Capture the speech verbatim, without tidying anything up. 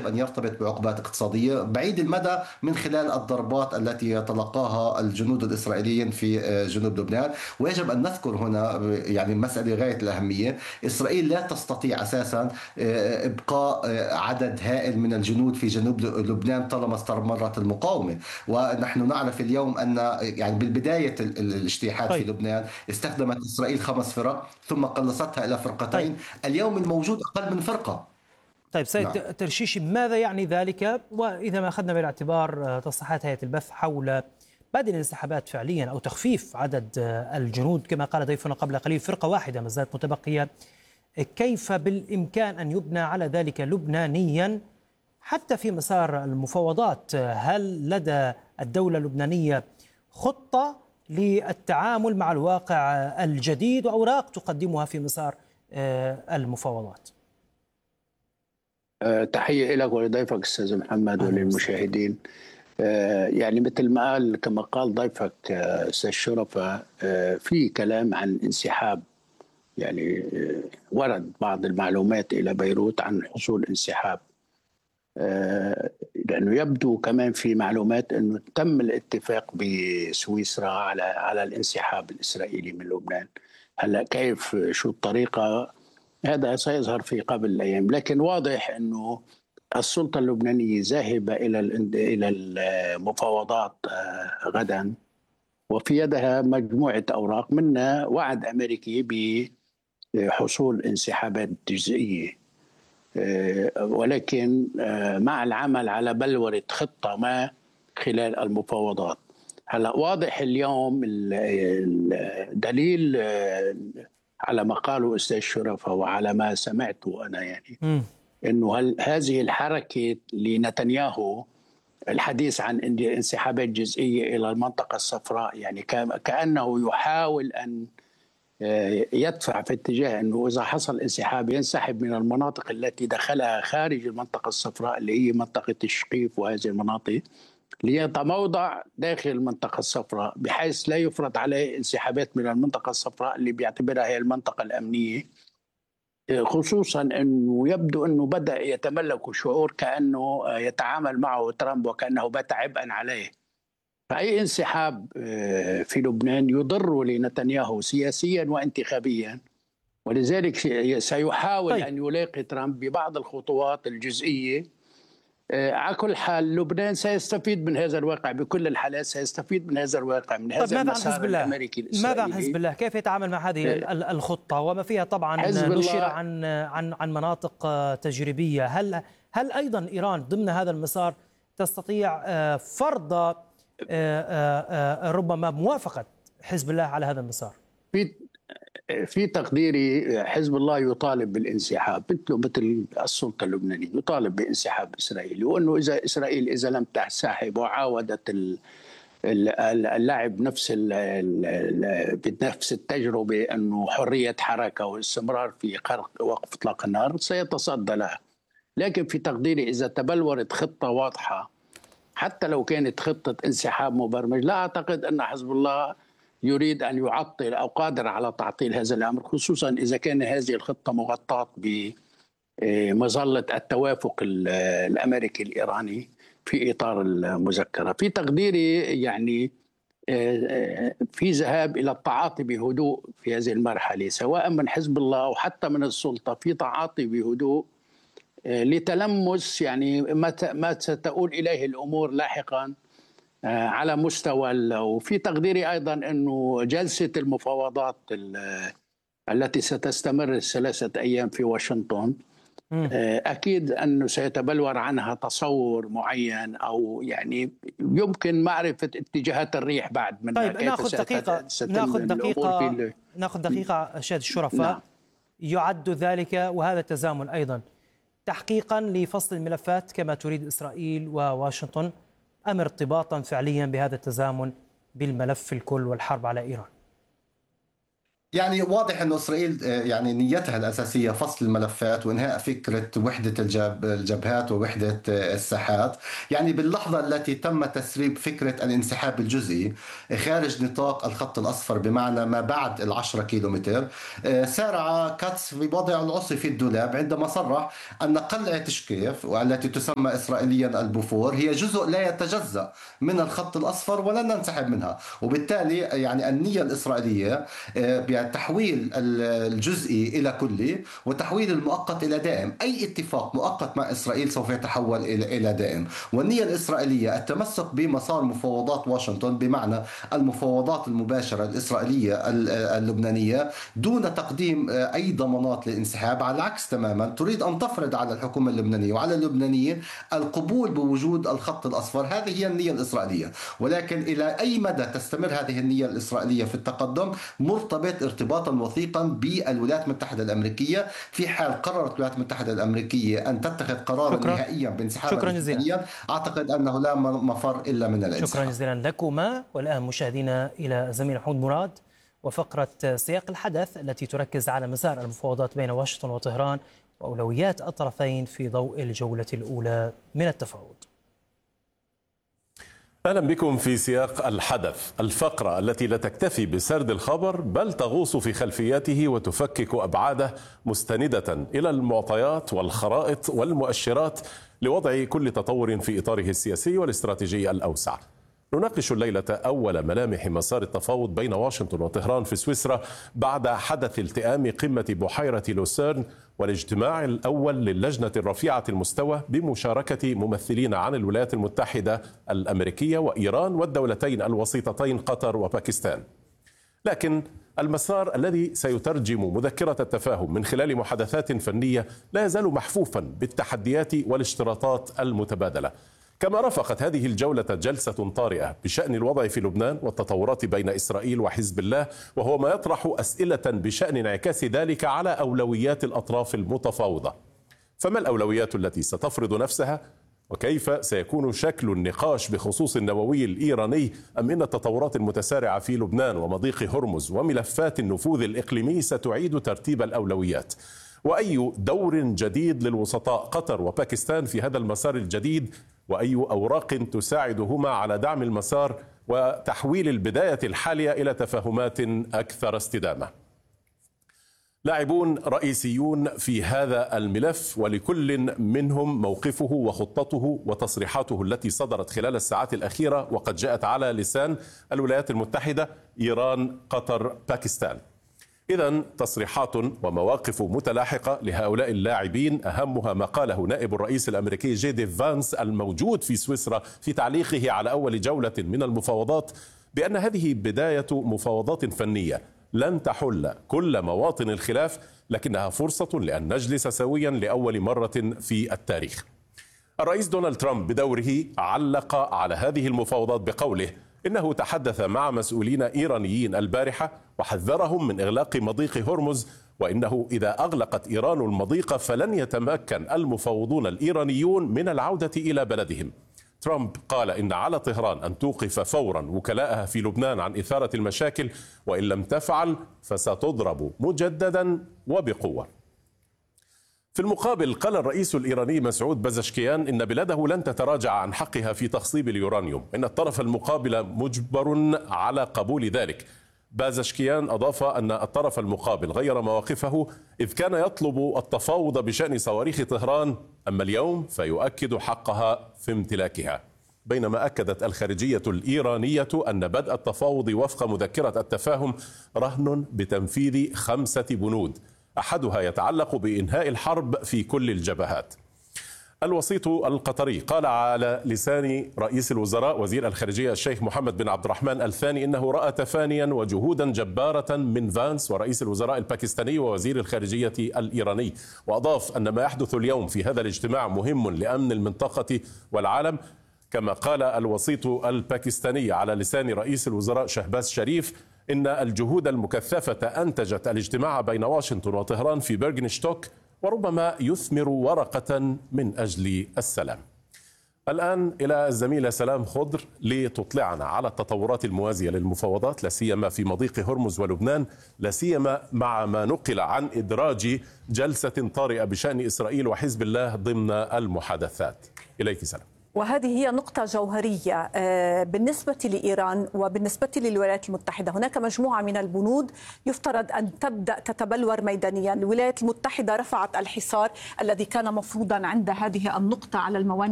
يجب أن يرتبط بعقوبات اقتصادية بعيد المدى من خلال الضربات التي يتلقاها الجنود الإسرائيليين في جنوب لبنان. ويجب أن نذكر هنا يعني مسألة غاية الأهمية: إسرائيل لا تستطيع أساسا إبقاء عدد هائل من الجنود في جنوب لبنان طالما استمرت المقاومة. ونحن نعرف اليوم أن يعني بالبداية الاجتياحات في طيب لبنان استخدمت إسرائيل خمس فرق ثم قلصتها إلى طيب فرقتين. اليوم الموجود أقل من فرقة. طيب سيد نعم. ترشيشي، ماذا يعني ذلك؟ وإذا ما أخذنا بالاعتبار تصريحات هيئة البث حول بدء الانسحابات فعليا أو تخفيف عدد الجنود كما قال ضيفنا قبل قليل فرقة واحدة ما زالت متبقية، كيف بالإمكان أن يبنى على ذلك لبنانيا حتى في مسار المفاوضات؟ هل لدى الدولة اللبنانية خطة للتعامل مع الواقع الجديد وأوراق تقدمها في مسار المفاوضات؟ أه تحية لك ولضيفك أستاذ محمد وللمشاهدين. أه يعني مثل ما قال كما قال ضيفك أستاذ شرفة، أه في كلام عن انسحاب، يعني أه ورد بعض المعلومات إلى بيروت عن حصول انسحاب، أه لأنه يبدو كمان في معلومات أنه تم الاتفاق بسويسرا على على الانسحاب الإسرائيلي من لبنان. هلا كيف شو الطريقة هذا سيظهر في قبل الأيام، لكن واضح أنه السلطة اللبنانية ذاهبة إلى إلى المفاوضات غدا، وفي يدها مجموعة أوراق منها وعد أمريكي بحصول انسحابات جزئية، ولكن مع العمل على بلورة خطة ما خلال المفاوضات. هلا واضح اليوم الدليل على ما قاله أستاذ شرفة وعلى ما سمعته أنا، يعني م. أنه هذه الحركة لنتنياهو الحديث عن انسحابات جزئية إلى المنطقة الصفراء، يعني كأنه يحاول أن يدفع في اتجاه أنه إذا حصل انسحاب ينسحب من المناطق التي دخلها خارج المنطقة الصفراء اللي هي منطقة الشقيف وهذه المناطق، ليتموضع داخل المنطقة الصفراء بحيث لا يفرض عليه انسحابات من المنطقة الصفراء اللي بيعتبرها هي المنطقة الأمنية، خصوصا أنه يبدو أنه بدأ يتملك شعور كأنه يتعامل معه ترامب وكأنه بات عبئا عليه. فأي انسحاب في لبنان يضر لنتنياهو سياسيا وانتخابيا، ولذلك سيحاول طيب. أن يلاقي ترامب ببعض الخطوات الجزئية. على كل حال لبنان سيستفيد من هذا الواقع، بكل الحالات سيستفيد من هذا الواقع، من هذا المسار الأمريكي الإسرائيلي. ماذا عن حزب الله؟ كيف يتعامل مع هذه الخطة وما فيها طبعا نشر عن عن عن مناطق تجريبية؟ هل هل أيضا إيران ضمن هذا المسار تستطيع فرض ربما موافقة حزب الله على هذا المسار؟ في في تقديري حزب الله يطالب بالانسحاب مثله مثل السلطة اللبنانية، يطالب بانسحاب إسرائيل، وأنه إذا إسرائيل إذا لم تنسحب وعاودت اللعب نفس بنفس التجربة أنه حرية حركة واستمرار في وقف إطلاق النار سيتصدى لها. لكن في تقديري إذا تبلورت خطة واضحة حتى لو كانت خطة انسحاب مبرمج، لا أعتقد أن حزب الله يريد أن يعطل أو قادر على تعطيل هذا الأمر، خصوصا إذا كان هذه الخطة مغطاة بمظلة التوافق الأمريكي الإيراني في إطار المذكرة. في تقديري يعني في ذهاب إلى التعاطي بهدوء في هذه المرحلة سواء من حزب الله أو حتى من السلطة، في تعاطي بهدوء لتلمس يعني ما ستؤول إليه الأمور لاحقا على مستوى. وفي تقديري أيضا أنه جلسة المفاوضات التي ستستمر ثلاثة أيام في واشنطن أكيد أنه سيتبلور عنها تصور معين، أو يعني يمكن معرفة اتجاهات الريح بعد من طيب كيف ناخذ دقيقة ناخذ دقيقة ناخذ دقيقة أشاد الشرفاء. نعم. يعد ذلك وهذا التزامن أيضا تحقيقا لفصل الملفات كما تريد إسرائيل وواشنطن، أم ارتباطا فعليا بهذا التزامن بالملف الكل والحرب على إيران؟ يعني واضح أن إسرائيل يعني نيتها الأساسية فصل الملفات وإنهاء فكرة وحدة الجب الجبهات ووحدة الساحات. يعني باللحظة التي تم تسريب فكرة الانسحاب الجزئي خارج نطاق الخط الأصفر بمعنى ما بعد العشرة كيلومتر، سارع كاتس في وضع العصي في الدولاب عندما صرح أن قلعة شكيف والتي تسمى إسرائيليا البوفور هي جزء لا يتجزأ من الخط الأصفر ولن ننسحب منها. وبالتالي يعني النية الإسرائيلية تحويل الجزئي إلى كلي وتحويل المؤقت إلى دائم. أي اتفاق مؤقت مع إسرائيل سوف يتحول إلى دائم. والنية الإسرائيلية التمسك بمسار مفاوضات واشنطن بمعنى المفاوضات المباشرة الإسرائيلية اللبنانية دون تقديم أي ضمانات للانسحاب، على العكس تماما تريد أن تفرض على الحكومة اللبنانية وعلى اللبنانيين القبول بوجود الخط الأصفر. هذه هي النية الإسرائيلية، ولكن إلى أي مدى تستمر هذه النية الإسرائيلية في التقدم مرتبط ارتباطا وثيقا بالولايات المتحدة الأمريكية. في حال قررت الولايات المتحدة الأمريكية أن تتخذ قرارا شكرا. نهائيا بانسحابها شكرا جزيلا. أعتقد أنه لا مفر إلا من الانسحاب. شكرا جزيلا لكما. والآن مشاهدينا إلى الزميل محمود مراد وفقرة سياق الحدث التي تركز على مسار المفاوضات بين واشنطن وطهران وأولويات الطرفين في ضوء الجولة الأولى من التفاوض. أهلا بكم في سياق الحدث، الفقرة التي لا تكتفي بسرد الخبر بل تغوص في خلفياته وتفكك أبعاده مستندة إلى المعطيات والخرائط والمؤشرات لوضع كل تطور في إطاره السياسي والاستراتيجي الأوسع. نناقش الليلة أول ملامح مسار التفاوض بين واشنطن وطهران في سويسرا بعد حدث التئام قمة بحيرة لوسيرن والاجتماع الأول للجنة الرفيعة المستوى بمشاركة ممثلين عن الولايات المتحدة الأمريكية وإيران والدولتين الوسيطتين قطر وباكستان. لكن المسار الذي سيترجم مذكرة التفاهم من خلال محادثات فنية لا يزال محفوفا بالتحديات والاشتراطات المتبادلة. كما رافقت هذه الجولة جلسة طارئة بشأن الوضع في لبنان والتطورات بين إسرائيل وحزب الله، وهو ما يطرح أسئلة بشأن انعكاس ذلك على أولويات الأطراف المتفاوضة. فما الأولويات التي ستفرض نفسها؟ وكيف سيكون شكل النقاش بخصوص النووي الإيراني؟ أم إن التطورات المتسارعة في لبنان ومضيق هرمز وملفات النفوذ الإقليمي ستعيد ترتيب الأولويات؟ وأي دور جديد للوسطاء قطر وباكستان في هذا المسار الجديد؟ وأي أوراق تساعدهما على دعم المسار وتحويل البداية الحالية إلى تفاهمات أكثر استدامة؟ لاعبون رئيسيون في هذا الملف، ولكل منهم موقفه وخطته وتصريحاته التي صدرت خلال الساعات الأخيرة وقد جاءت على لسان الولايات المتحدة، إيران، قطر، باكستان. إذن تصريحات ومواقف متلاحقة لهؤلاء اللاعبين، أهمها ما قاله نائب الرئيس الأمريكي جي دي فانس الموجود في سويسرا في تعليقه على أول جولة من المفاوضات بأن هذه بداية مفاوضات فنية لن تحل كل مواطن الخلاف، لكنها فرصة لأن نجلس سويا لأول مرة في التاريخ. الرئيس دونالد ترامب بدوره علق على هذه المفاوضات بقوله إنه تحدث مع مسؤولين إيرانيين البارحة وحذرهم من إغلاق مضيق هرمز، وإنه إذا أغلقت إيران المضيق فلن يتمكن المفاوضون الإيرانيون من العودة إلى بلدهم. ترامب قال إن على طهران أن توقف فورا وكلاءها في لبنان عن إثارة المشاكل، وإن لم تفعل فستضرب مجددا وبقوة. في المقابل قال الرئيس الإيراني مسعود بزشكيان إن بلاده لن تتراجع عن حقها في تخصيب اليورانيوم، إن الطرف المقابل مجبر على قبول ذلك. بازشكيان أضاف أن الطرف المقابل غير مواقفه إذ كان يطلب التفاوض بشأن صواريخ طهران، أما اليوم فيؤكد حقها في امتلاكها. بينما أكدت الخارجية الإيرانية أن بدء التفاوض وفق مذكرة التفاهم رهن بتنفيذ خمسة بنود، أحدها يتعلق بإنهاء الحرب في كل الجبهات. الوسيط القطري قال على لسان رئيس الوزراء وزير الخارجية الشيخ محمد بن عبد الرحمن الثاني إنه رأى تفانيا وجهودا جبارة من فانس ورئيس الوزراء الباكستاني ووزير الخارجية الإيراني، وأضاف أن ما يحدث اليوم في هذا الاجتماع مهم لأمن المنطقة والعالم. كما قال الوسيط الباكستاني على لسان رئيس الوزراء شهباز شريف إن الجهود المكثفة أنتجت الاجتماع بين واشنطن وطهران في بيرغنشتوك وربما يثمر ورقة من أجل السلام. الآن إلى الزميلة سلام خضر لتطلعنا على التطورات الموازية للمفاوضات، لا سيما في مضيق هرمز ولبنان، لا سيما مع ما نقل عن إدراج جلسة طارئة بشأن إسرائيل وحزب الله ضمن المحادثات. إليك سلام. وهذه هي نقطة جوهرية بالنسبة لإيران وبالنسبة للولايات المتحدة. هناك مجموعة من البنود يفترض أن تبدأ تتبلور ميدانيا. الولايات المتحدة رفعت الحصار الذي كان مفروضا عند هذه النقطة على الموانئ